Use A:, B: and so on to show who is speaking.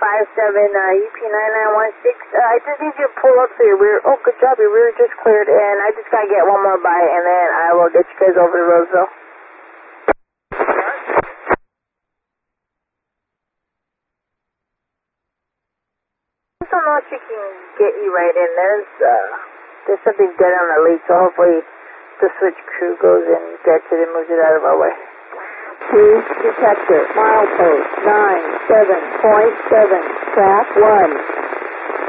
A: UP9916. I just need you to pull up to your rear. Oh, good job. Your rear just cleared, and I just got to get one more bite, and then I will get you guys over to Roseville. I don't know if she can get you right in. There's something dead on the lead, so hopefully the switch crew goes in, gets it, and moves it out of our way.
B: Cruise detector, milepost 97.7, track 1.